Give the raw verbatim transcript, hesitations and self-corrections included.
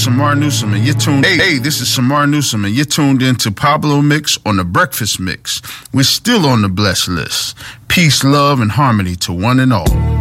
Samar Newsom, and you're tuned. Hey, hey, this is Samar Newsom, and you're tuned into Pablo Mix on the Breakfast Mix. We're still on the blessed list. Peace, love, and harmony to one and all.